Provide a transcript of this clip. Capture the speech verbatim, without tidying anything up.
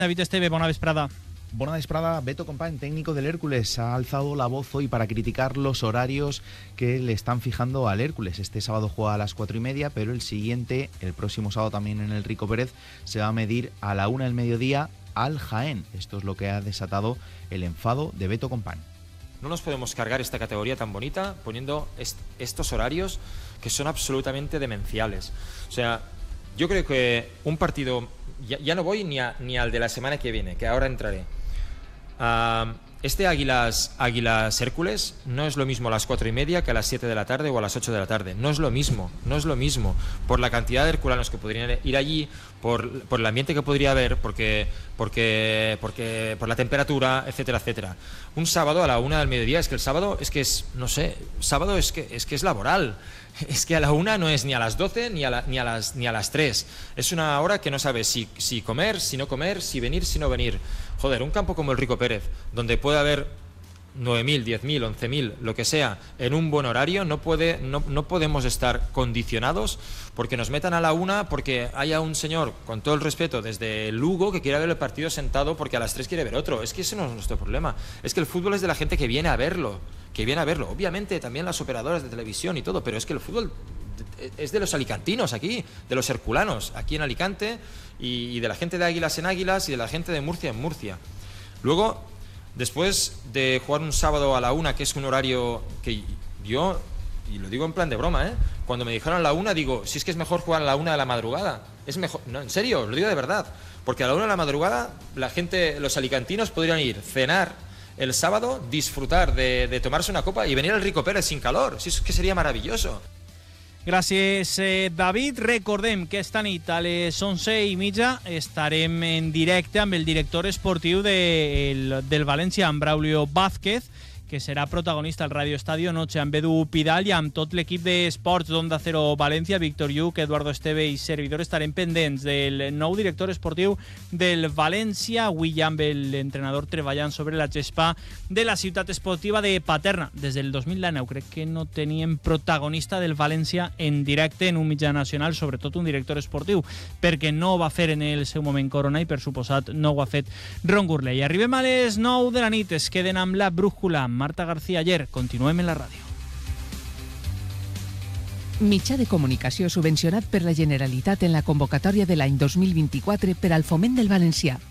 David Esteve, bona vesprada. Bona vesprada. Beto Company, técnico del Hércules, ha alzado la voz hoy para criticar los horarios que le están fijando al Hércules. Este sábado juega a las cuatro y media, pero el siguiente, el próximo sábado también en el Rico Pérez, se va a medir a la una del mediodía al Jaén. Esto es lo que ha desatado el enfado de Beto Company. No nos podemos cargar esta categoría tan bonita poniendo est- estos horarios que son absolutamente demenciales. O sea, yo creo que un partido... Ya, ya no voy ni, a, ni al de la semana que viene, que ahora entraré. Uh, este Águilas, Águilas Hércules no es lo mismo a las cuatro y media que a las siete de la tarde o a las ocho de la tarde. No es lo mismo, no es lo mismo. Por la cantidad de herculanos que podrían ir allí, por, por el ambiente que podría haber, porque, porque, porque, por la temperatura, etcétera, etcétera. Un sábado a la una del mediodía, es que el sábado es que es, no sé, sábado es que es, que es laboral. Es que a la una no es ni a las doce ni a, la, ni a, las, ni a las tres. Es una hora que no sabes si, si comer, si no comer, si venir, si no venir. Joder, un campo como el Rico Pérez, donde puede haber nueve mil, diez mil, once mil, lo que sea, en un buen horario, no, puede, no, no podemos estar condicionados porque nos metan a la una, porque haya un señor, con todo el respeto, desde Lugo, que quiere ver el partido sentado porque a las tres quiere ver otro. Es que ese no es nuestro problema. Es que el fútbol es de la gente que viene a verlo, que viene a verlo. Obviamente también las operadoras de televisión y todo, pero es que el fútbol es de los alicantinos aquí, de los herculanos aquí en Alicante, y, y de la gente de Águilas en Águilas y de la gente de Murcia en Murcia. Luego, después de jugar un sábado a la una, que es un horario que yo, y lo digo en plan de broma, ¿eh? Cuando me dijeron a la una, digo, si es que es mejor jugar a la una de la madrugada. Es mejor, no, en serio, lo digo de verdad. Porque a la una de la madrugada, la gente, los alicantinos podrían ir, cenar el sábado, disfrutar de, de tomarse una copa y venir al Rico Pérez sin calor. Si es que sería maravilloso. Gràcies, eh, David. Recordem que esta nit a les onze i mitja estarem en directe amb el director esportiu de, el, del València, en Braulio Vázquez, que serà protagonista al Radio Estadio Noche amb Edu Pidal i amb tot l'equip d'esports d'Onda Cero València, Víctor Lluc, Eduardo Esteve i servidor. Estarem pendents del nou director esportiu del València, avui ja amb l'entrenador treballant sobre la gespa de la ciutat esportiva de Paterna. Des del dos mil nou crec que no teníem protagonista del València en directe en un mitjà nacional, sobretot un director esportiu, perquè no ho va fer en el seu moment Corona i per suposat no ho ha fet Ron Gurley. Arribem a les nou de la nit, es queden amb la brújula. Marta García ayer, continuem en la ràdio. Mitjà de comunicació subvencionat per la Generalitat en la convocatòria de l'any dos mil vint-i-quatre per al foment del valencià.